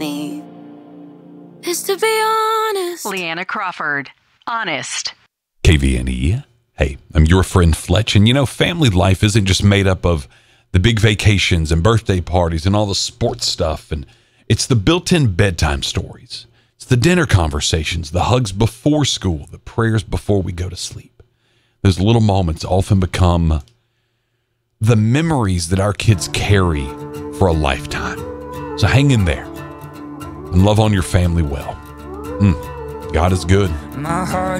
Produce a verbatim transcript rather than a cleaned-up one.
me is to be honest. Leanna Crawford, Honest. K V N E. Hey, I'm your friend Fletch, and you know, family life isn't just made up of the big vacations and birthday parties and all the sports stuff, and it's the built-in bedtime stories. It's the dinner conversations, the hugs before school, the prayers before we go to sleep. Those little moments often become the memories that our kids carry for a lifetime. So hang in there and love on your family well. Mm, God is good. My heart